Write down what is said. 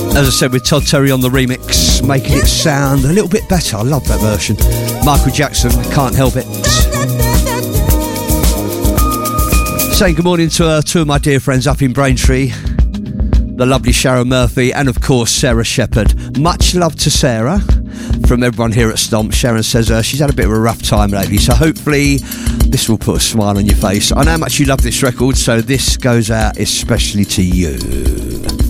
As I said, with Todd Terry on the remix, making it sound a little bit better. I love that version. Michael Jackson, Can't Help It. Saying good morning to two of my dear friends up in Braintree, the lovely Sharon Murphy and of course Sarah Shepherd. Much love to Sarah from everyone here at Stomp. Sharon says she's had a bit of a rough time lately, so hopefully this will put a smile on your face. I know how much you love this record, so this goes out especially to you.